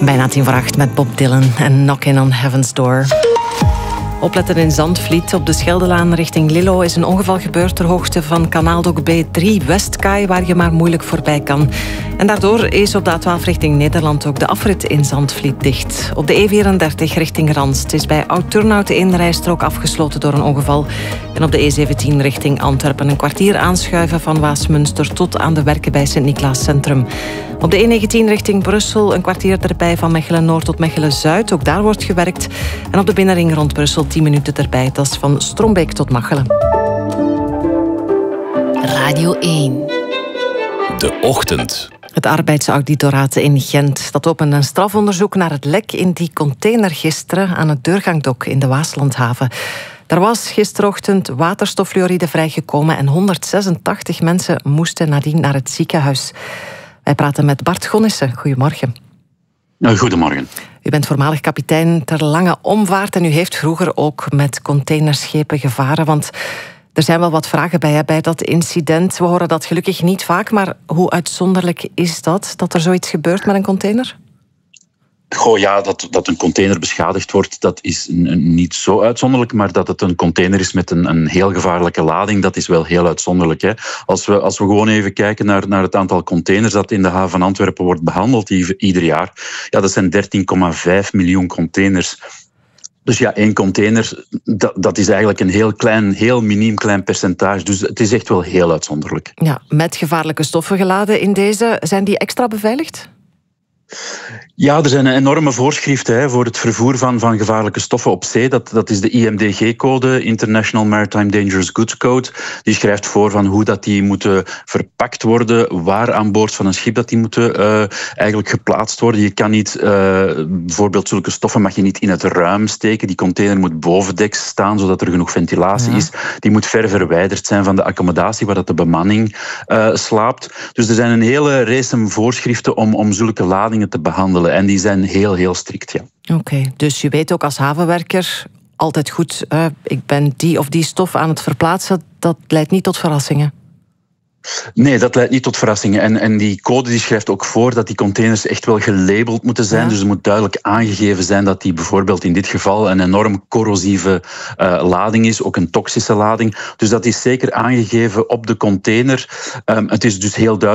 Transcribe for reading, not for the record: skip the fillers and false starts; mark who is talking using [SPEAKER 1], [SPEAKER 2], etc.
[SPEAKER 1] Bijna 7:50 met Bob Dylan en Knockin' on Heaven's Door. Opletten in Zandvliet. Op de Scheldelaan richting Lillo is een ongeval gebeurd ter hoogte van Kanaaldok B3 Westkaai, waar je maar moeilijk voorbij kan. En daardoor is op de A12 richting Nederland ook de afrit in Zandvliet dicht. Op de E34 richting Ranst is bij Oud-Turnhout de rijstrook afgesloten door een ongeval. En op de E17 richting Antwerpen een kwartier aanschuiven van Waasmunster tot aan de werken bij Sint-Niklaas Centrum. Op de E19 richting Brussel een kwartier erbij van Mechelen-Noord tot Mechelen-Zuid. Ook daar wordt gewerkt. En op de binnenring rond Brussel 10 minuten erbij. Dat is van Strombeek tot Machelen.
[SPEAKER 2] Radio 1.
[SPEAKER 3] De Ochtend.
[SPEAKER 1] Het arbeidsauditoraat in Gent dat opent een strafonderzoek naar het lek in die container gisteren aan het Deurgangdok in de Waaslandhaven. Er was gisterochtend waterstoffluoride vrijgekomen en 186 mensen moesten nadien naar het ziekenhuis. Wij praten met Bart Gonnissen. Goedemorgen.
[SPEAKER 4] Goedemorgen.
[SPEAKER 1] U bent voormalig kapitein ter Lange Omvaart en u heeft vroeger ook met containerschepen gevaren, want er zijn wel wat vragen bij dat incident. We horen dat gelukkig niet vaak, maar hoe uitzonderlijk is dat er zoiets gebeurt met een container?
[SPEAKER 4] Goh, ja, dat een container beschadigd wordt, dat is niet zo uitzonderlijk, maar dat het een container is met een heel gevaarlijke lading, dat is wel heel uitzonderlijk. Hè. Als we gewoon even kijken naar het aantal containers dat in de haven van Antwerpen wordt behandeld ieder jaar, ja, dat zijn 13,5 miljoen containers. Dus ja, 1 container, dat is eigenlijk een heel miniem klein percentage. Dus het is echt wel heel uitzonderlijk.
[SPEAKER 1] Ja, met gevaarlijke stoffen geladen in deze. Zijn die extra beveiligd?
[SPEAKER 4] Ja, er zijn enorme voorschriften voor het vervoer van gevaarlijke stoffen op zee. Dat is de IMDG-code, International Maritime Dangerous Goods Code. Die schrijft voor van hoe dat die moeten verpakt worden, waar aan boord van een schip dat die moeten eigenlijk geplaatst worden. Je kan niet, bijvoorbeeld zulke stoffen mag je niet in het ruim steken. Die container moet bovendeks staan, zodat er genoeg ventilatie is. Die moet ver verwijderd zijn van de accommodatie waar dat de bemanning slaapt. Dus er zijn een hele race voorschriften om zulke ladingen te behandelen. En die zijn heel, heel strikt, ja.
[SPEAKER 1] Oké, dus je weet ook als havenwerker altijd goed, ik ben die of die stof aan het verplaatsen. Dat leidt niet tot verrassingen.
[SPEAKER 4] Nee, dat leidt niet tot verrassingen. En die code die schrijft ook voor dat die containers echt wel gelabeld moeten zijn. Ja. Dus er moet duidelijk aangegeven zijn dat die bijvoorbeeld in dit geval een enorm corrosieve lading is, ook een toxische lading. Dus dat is zeker aangegeven op de container. Het is dus heel duidelijk